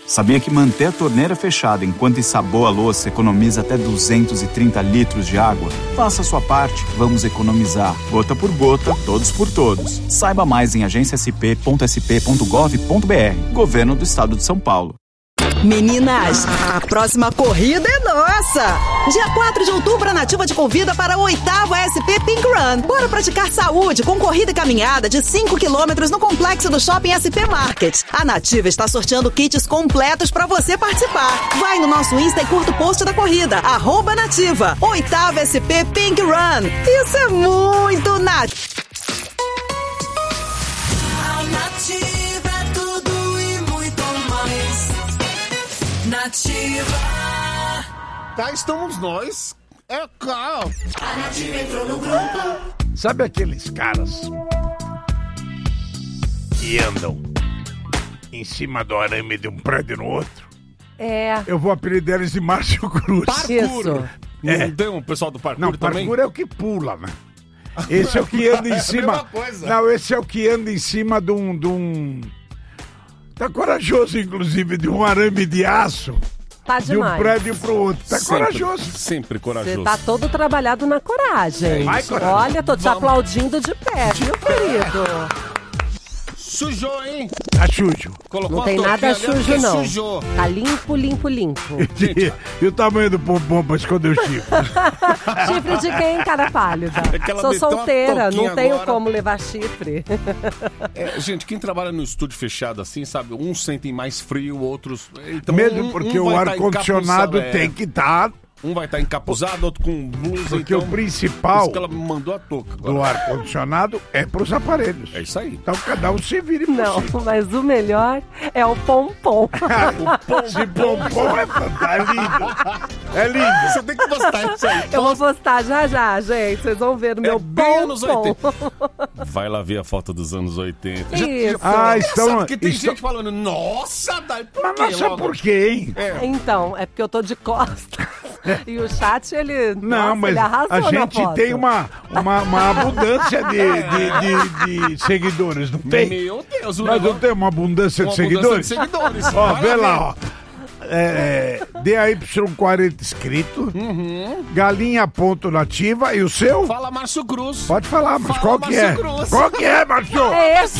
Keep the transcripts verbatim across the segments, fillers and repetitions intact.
Sabia que manter a torneira fechada enquanto ensaboa a louça economiza até duzentos e trinta litros de água? Faça a sua parte, vamos economizar. Gota por gota, todos por todos. Saiba mais em agência s p ponto s p ponto gov ponto b r. Governo do Estado de São Paulo. Meninas, a próxima corrida é nossa! Dia quatro de outubro, a Nativa te convida para o oitavo S P Pink Run. Bora praticar saúde com corrida e caminhada de cinco quilômetros no complexo do Shopping S P Market. A Nativa está sorteando kits completos para você participar. Vai no nosso Insta e curta o post da corrida, arroba Nativa, oitavo S P Pink Run. Isso é muito Nativa. Nativa. Cá estamos nós. É claro. A Nativa entrou no grupo. Sabe aqueles caras que andam em cima do arame de um prédio no outro? É. Eu vou apelidar eles de Márcio Cruz. Parkour. Isso. É. É. Não tem um pessoal do parkour Não, também? parkour é o que pula, né? Esse é o que anda em cima. É a mesma coisa. Não, esse é o que anda em cima de um, de um... Tá corajoso, inclusive, de um arame de aço. Tá De um demais. prédio pro outro. Tá Sempre, corajoso. Sempre corajoso. Você tá todo trabalhado na coragem. Vai, coragem. Olha, tô te Vamos. aplaudindo de pé, viu, querido? Sujou, hein? Tá sujo. Colocou Não a tem touquinha nada ali, sujo, porque não. Sujou. Tá limpo, limpo, limpo. E o tamanho do pompom pra esconder o chifre? Chifre de quem, cara pálida? É que ela Sou meteu uma solteira, não touquinha tenho agora. como levar chifre. É, gente, quem trabalha no estúdio fechado assim, sabe? Uns sentem mais frio, outros... Então, Mesmo um- porque um o vai tá ar-condicionado encapuzado, tem é. que estar... Um vai estar encapuzado, outro com blusa. Porque então, o principal Isso que ela me mandou a touca agora. do ar-condicionado é pros aparelhos. É isso aí. Então cada um se vire por Não, si. mas o melhor é o pompom. Esse pompom é fantástico. É lindo. É lindo. Você tem que postar isso aí. Eu vou postar já já, gente. Vocês vão ver no meu É bem anos pompom. oitenta. Vai lá ver a foto dos anos oitenta. Isso. Ah, Engraçado, estão... porque tem estão... gente falando, nossa, Dai, por Mas quê? não sei logo? por quê, hein? É. Então, é porque eu tô de costas. E o chat, ele. Não, nossa, mas ele arrasou a na gente foto. tem uma, uma, uma abundância de, de, de, de seguidores, não tem? Meu Deus, o Nós não negócio- temos uma abundância uma de abundância seguidores? de seguidores. Ó, Vai vê ver. lá, ó. É, D A Y quarenta inscrito, Galinha ponto nativa e o seu? Fala, Márcio Cruz. Pode falar, mas Fala, qual que Márcio é? Cruz. Qual que é, Márcio? É esse.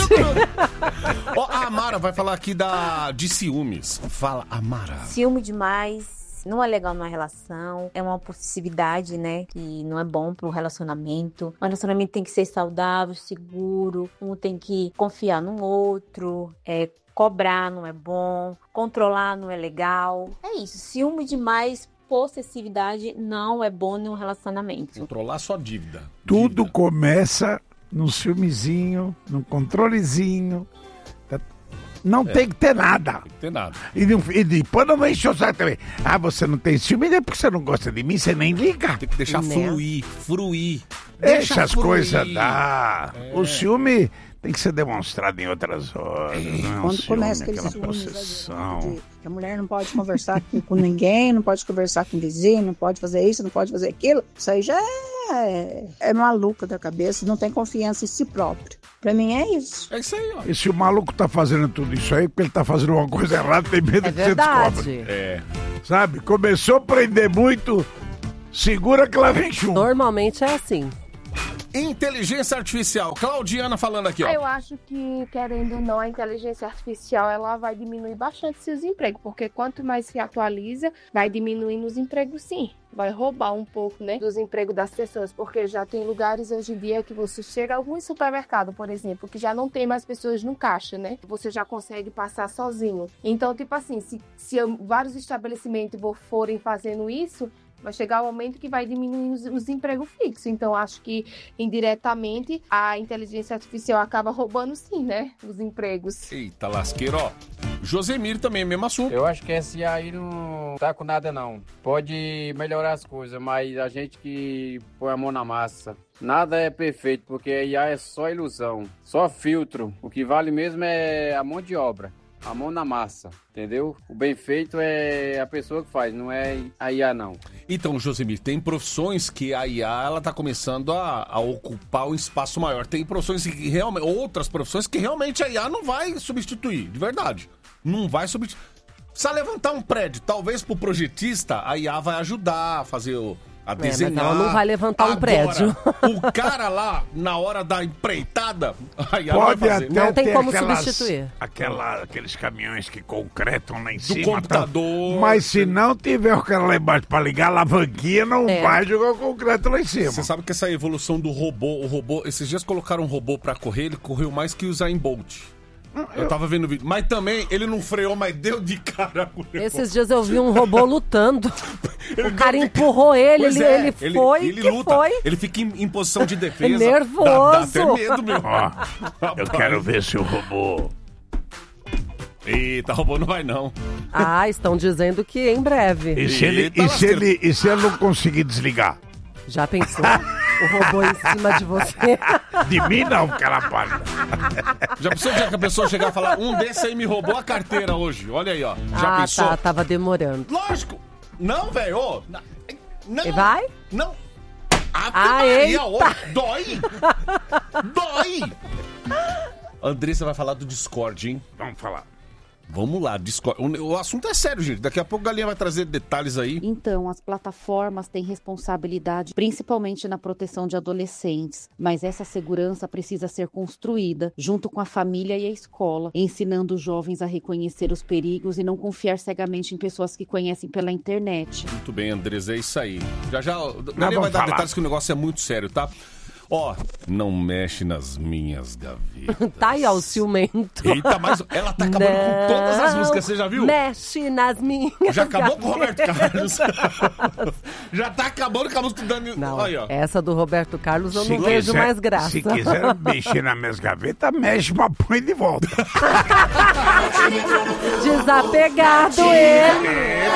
Ó, a Amara vai falar aqui da, de ciúmes. Fala, Amara. Ciúme demais não é legal numa relação, é uma possessividade, né, que não é bom pro relacionamento. Um relacionamento tem que ser saudável, seguro, um tem que confiar no outro, é, cobrar não é bom, controlar não é legal. É isso, ciúme demais, possessividade não é bom em um relacionamento. Controlar sua dívida. Tudo Dívida. começa num ciúmezinho, num controlezinho. Tá- Não tem que ter nada. Não tem nada. E, não, e depois não vai encher o saco também. Ah, você não tem ciúme, é porque você não gosta de mim, você nem liga. Tem que deixar Né? fluir, fruir. Deixa as fluir. coisas dar. O ciúme tem que ser demonstrado em outras horas. Não é um Quando ciúme, começa aquele aquela ciúme possessão. de que a mulher não pode conversar com, com ninguém, não pode conversar com o vizinho, não pode fazer isso, não pode fazer aquilo, isso aí já é, é maluca da cabeça, não tem confiança em si próprio. Pra mim é isso. É isso aí, ó. E se o maluco tá fazendo tudo isso aí, porque ele tá fazendo uma coisa errada, tem medo É que você descobre. verdade. É. Sabe? Começou a prender muito, segura que lá vem chumbo. Normalmente é assim. Inteligência artificial. Claudiana falando aqui, ó. Eu acho que, querendo ou não, a inteligência artificial ela vai diminuir bastante seus empregos, porque quanto mais se atualiza, vai diminuindo os empregos, sim. Vai roubar um pouco, né, dos empregos das pessoas, porque já tem lugares hoje em dia que você chega a algum supermercado, por exemplo, que já não tem mais pessoas no caixa, né? Você já consegue passar sozinho. Então, tipo assim, se, se vários estabelecimentos forem fazendo isso, vai chegar o momento que vai diminuir os, os empregos fixos. Então, acho que, indiretamente, a inteligência artificial acaba roubando, sim, né? Os empregos. Eita, lasqueiro, ó. Josemir também, mesmo assunto. Eu acho que esse aí não tá com nada, não. Pode melhorar as coisas, mas a gente que põe a mão na massa. Nada é perfeito, porque a I A é só ilusão, só filtro. O que vale mesmo é a mão de obra. A mão na massa, entendeu? O bem feito é a pessoa que faz, não é a I A, não. Então, Josemir, tem profissões que a I A ela tá começando a, a ocupar um espaço maior. Tem profissões que realmente, outras profissões que realmente a I A não vai substituir, de verdade. Não vai substituir. Precisa levantar um prédio. Talvez pro projetista, a I A vai ajudar a fazer o... a desenhar. É, mas ela não vai levantar um Agora, prédio. O cara lá, na hora da empreitada, a I A Pode vai fazer. até Não tem ter como aquelas- substituir. Aquela, aqueles caminhões que concretam lá em Do cima. tá? computador. Mas se não tiver o cara lá embaixo pra ligar a alavanquinha, não É. vai jogar o concreto lá em cima. Você sabe que essa evolução do robô, o robô, esses dias colocaram um robô pra correr, ele correu mais que o Usain Bolt. Eu tava vendo o vídeo. Mas também, ele não freou, mas deu de cara com o robô. Esses dias eu vi um robô lutando. Ele O cara deu de- empurrou ele, Pois ele, é, ele foi, ele que luta, foi. ele fica em, em posição de defesa. Nervoso. Dá, dá até medo, meu. Ó, eu quero ver se o robô... Eita, robô não vai não. Ah, estão dizendo que em breve. E se ele, Eita, e se lasqueira. ele, e se ele não conseguir desligar? Já pensou? O robô em cima de você. De mim não, cara pálida. Já pensou que a pessoa chegar e falar, um desses aí me roubou a carteira hoje. Olha aí, ó. Já ah, pensou? tá, tava demorando. Lógico. Não, velho. ô, na- Não. E vai? Não. Ave Ah, Maria, eita. ô, dói. Dói. Andressa vai falar do Discord, hein? Vamos falar. Vamos lá, Discord. O, o assunto é sério, gente. Daqui a pouco a Galinha vai trazer detalhes aí. Então, as plataformas têm responsabilidade, principalmente na proteção de adolescentes, mas essa segurança precisa ser construída junto com a família e a escola, ensinando os jovens a reconhecer os perigos e não confiar cegamente em pessoas que conhecem pela internet. Muito bem, Andressa, é isso aí. Já já, a vamos Galinha vai dar falar. detalhes que o negócio é muito sério, tá? Ó, não mexe nas minhas gavetas. Tá aí, ó, o ciumento. Eita, mas ela tá acabando com todas as músicas, você já viu? Mexe nas minhas. Já acabou com o Roberto gavetas. Carlos. Já tá acabando com a música do Dani. Não, Aí, ó. essa do Roberto Carlos eu Se não vejo quiser- mais graça. Se quiser mexer nas minhas gavetas, mexe, mas põe de volta. Desapegado ele.